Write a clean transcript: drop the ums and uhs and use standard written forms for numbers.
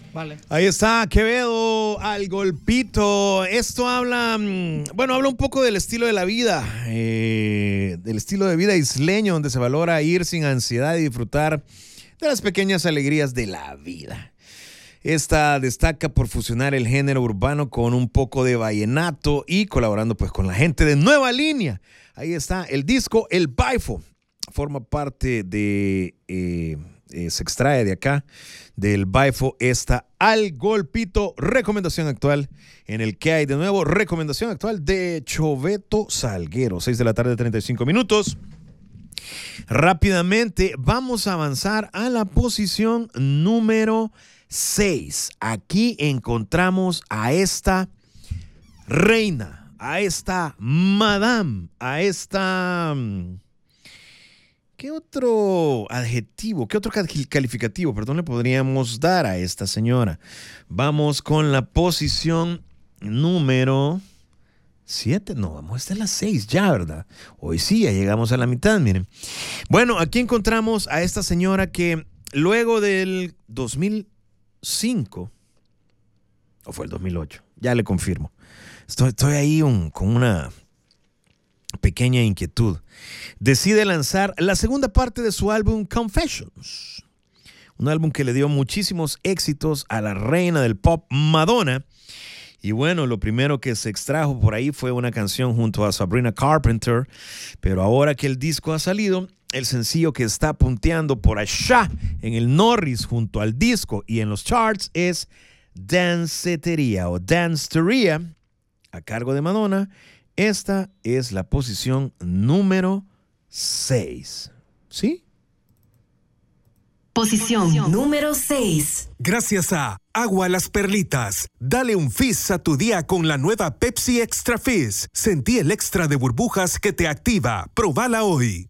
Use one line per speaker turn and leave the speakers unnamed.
Vale.
Ahí está, Quevedo, Al Golpito. Esto habla un poco del estilo de la vida, del estilo de vida isleño, donde se valora ir sin ansiedad y disfrutar de las pequeñas alegrías de la vida. Esta destaca por fusionar el género urbano con un poco de vallenato y colaborando pues con la gente de Nueva Línea. Ahí está el disco El Baifo. Forma parte de, se extrae de acá, del Baifo, esta Al Golpito, recomendación actual en el que hay de nuevo, recomendación actual de Choveto Salguero, 6 de la tarde, 35 minutos. Rápidamente vamos a avanzar a la posición número 6. Aquí encontramos a esta reina, a esta madame, a esta... ¿Qué otro adjetivo, qué otro calificativo, le podríamos dar a esta señora? Vamos con la posición número 7. No, vamos hasta la 6 ya, ¿verdad? Hoy sí, ya llegamos a la mitad, miren. Bueno, aquí encontramos a esta señora que luego del 2005, o fue el 2008, ya le confirmo. Estoy ahí con una pequeña inquietud. Decide lanzar la segunda parte de su álbum Confessions, un álbum que le dio muchísimos éxitos a la reina del pop Madonna. Y bueno, lo primero que se extrajo por ahí fue una canción junto a Sabrina Carpenter, pero ahora que el disco ha salido, el sencillo que está punteando por allá en el Norris junto al disco y en los charts es Danceteria o Danceteria, a cargo de Madonna. Esta es la posición número 6. ¿Sí?
Posición número 6.
Gracias a Agua Las Perlitas. Dale un fizz a tu día con la nueva Pepsi Extra Fizz. Sentí el extra de burbujas que te activa. Probala hoy.